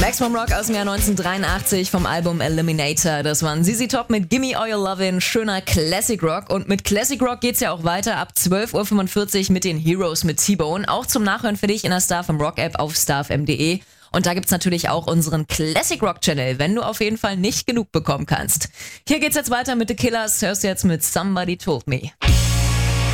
Maximum Rock aus dem Jahr 1983 vom Album Eliminator. Das waren ZZ Top mit Gimme All Your Lovin', schöner Classic Rock. Und mit Classic Rock geht's ja auch weiter ab 12.45 Uhr mit den Heroes mit T-Bone. Auch zum Nachhören für dich in der Star vom Rock App auf starfm.de. Und da gibt's natürlich auch unseren Classic Rock Channel, wenn du auf jeden Fall nicht genug bekommen kannst. Hier geht's jetzt weiter mit The Killers. Hörst du jetzt mit Somebody Told Me.